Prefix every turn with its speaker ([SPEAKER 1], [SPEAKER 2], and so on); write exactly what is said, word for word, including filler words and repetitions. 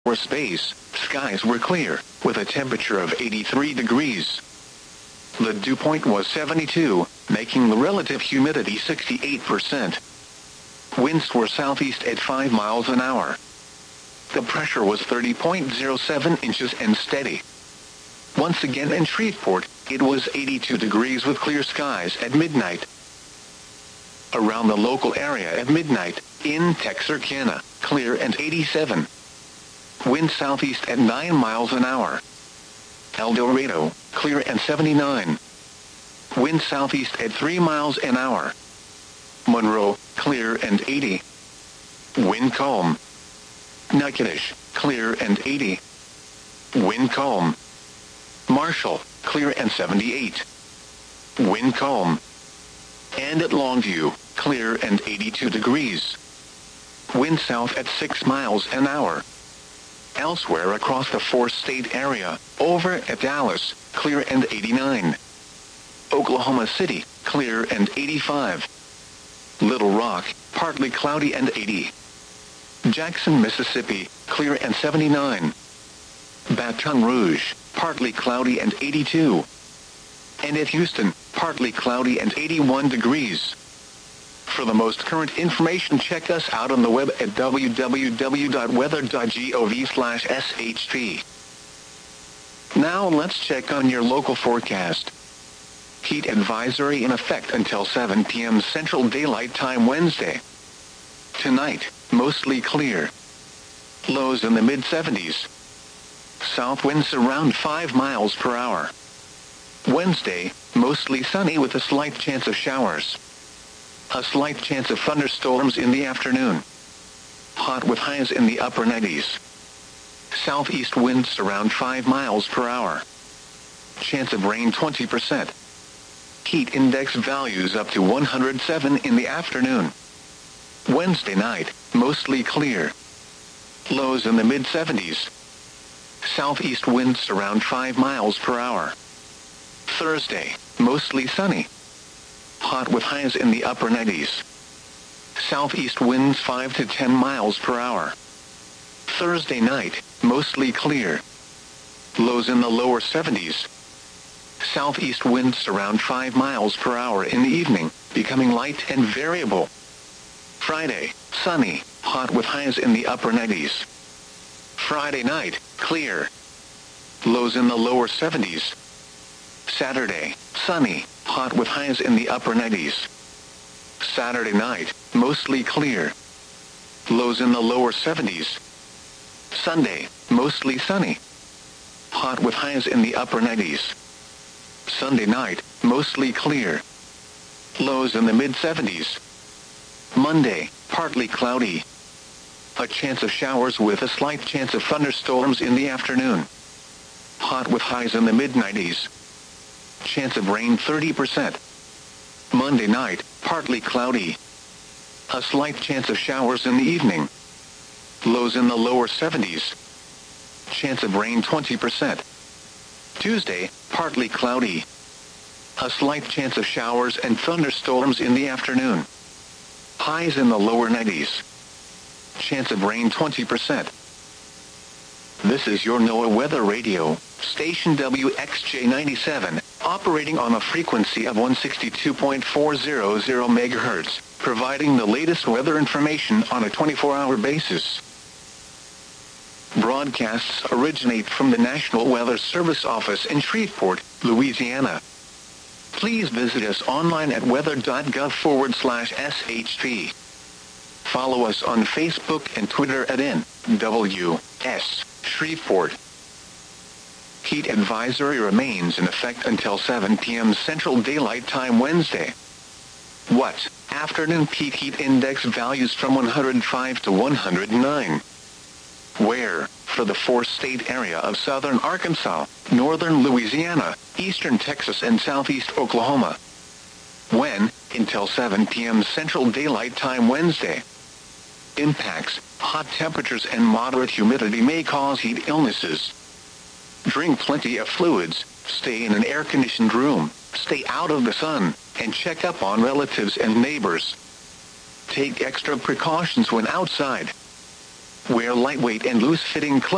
[SPEAKER 1] Space, skies were clear, with a temperature of eighty-three degrees. The dew point was seventy-two, making the relative humidity sixty-eight percent. Winds were southeast at five miles an hour. The pressure was thirty point zero seven inches and steady. Once again in Shreveport, it was eighty-two degrees with clear skies at midnight. Around the local area at midnight, in Texarkana, clear and eighty-seven. Wind southeast at nine miles an hour. El Dorado, clear and seventy-nine. Wind southeast at three miles an hour. Monroe, clear and eighty. Wind calm. Natchitoches, clear and eighty. Wind calm. Marshall, clear and seventy-eight. Wind calm. And at Longview, clear and eighty-two degrees. Wind south at six miles an hour. Elsewhere across the four-state area, over at Dallas, clear and eighty-nine. Oklahoma City, clear and eighty-five. Little Rock, partly cloudy and eighty. Jackson, Mississippi, clear and seventy-nine. Baton Rouge, partly cloudy and eighty-two. And at Houston, partly cloudy and eighty-one degrees. For the most current information, check us out on the web at w w w dot weather dot gov slash s h p. Now let's check on your local forecast. Heat advisory in effect until seven p m Central Daylight Time Wednesday. Tonight, mostly clear. Lows in the mid seventies. South winds around five miles per hour. Wednesday, mostly sunny with a slight chance of showers. A slight chance of thunderstorms in the afternoon. Hot with highs in the upper nineties. Southeast winds around five miles per hour. Chance of rain twenty percent. Heat index values up to one hundred seven in the afternoon. Wednesday night, mostly clear. Lows in the mid seventies. Southeast winds around five miles per hour. Thursday, mostly sunny. Hot with highs in the upper nineties. Southeast winds five to ten miles per hour. Thursday night, mostly clear. Lows in the lower seventies. Southeast winds around five miles per hour in the evening, becoming light and variable. Friday, sunny, hot with highs in the upper nineties. Friday night, clear. Lows in the lower seventies. Saturday, sunny, hot with highs in the upper nineties. Saturday night, mostly clear. Lows in the lower seventies. Sunday, mostly sunny. Hot with highs in the upper nineties. Sunday night, mostly clear. Lows in the mid seventies. Monday, partly cloudy. A chance of showers with a slight chance of thunderstorms in the afternoon. Hot with highs in the mid nineties. Chance of rain thirty percent. Monday night, partly cloudy. A slight chance of showers in the evening. Lows in the lower seventies. Chance of rain twenty percent. Tuesday, partly cloudy. A slight chance of showers and thunderstorms in the afternoon. Highs in the lower nineties. Chance of rain twenty percent. This is your NOAA Weather Radio, station W X J ninety-seven, operating on a frequency of one sixty-two point four hundred megahertz, providing the latest weather information on a twenty-four hour basis. Broadcasts originate from the National Weather Service office in Shreveport, Louisiana. Please visit us online at weather.gov forward slash SHP. Follow us on Facebook and Twitter at N W S Shreveport. Heat advisory remains in effect until seven p m Central Daylight Time Wednesday. What? Afternoon peak heat index values from one hundred five to one hundred nine. Where? For the four-state area of southern Arkansas, northern Louisiana, eastern Texas and southeast Oklahoma. When? Until seven p m Central Daylight Time Wednesday. Impacts: hot temperatures and moderate humidity may cause heat illnesses. Drink plenty of fluids, stay in an air-conditioned room, stay out of the sun, and check up on relatives and neighbors. Take extra precautions when outside. Wear lightweight and loose-fitting clothes.